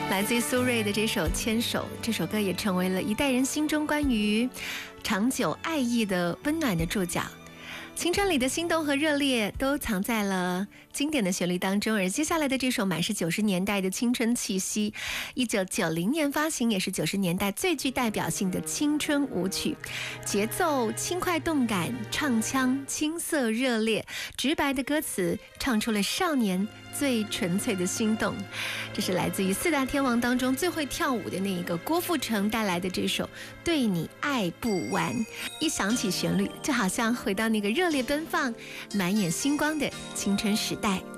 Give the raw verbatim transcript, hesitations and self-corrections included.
来自于苏芮的这首《牵手》，这首歌也成为了一代人心中关于长久爱意的温暖的注脚。青春里的心动和热烈都藏在了经典的旋律当中，而接下来的这首满是九十年代的青春气息，一九九零年发行，也是九十年代最具代表性的青春舞曲，节奏轻快动感，唱腔青涩热烈，直白的歌词唱出了少年最纯粹的心动。这是来自于四大天王当中最会跳舞的那一个郭富城带来的这首《对你爱不完》，一响起旋律，就好像回到那个热烈奔放、满眼星光的青春时代。